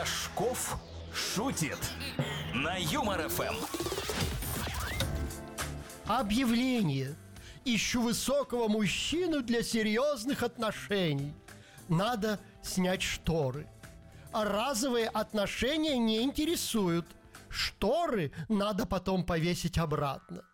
Рожков шутит на Юмор ФМ. Объявление. Ищу высокого мужчину для серьезных отношений. Надо снять шторы. А разовые отношения не интересуют. Шторы надо потом повесить обратно.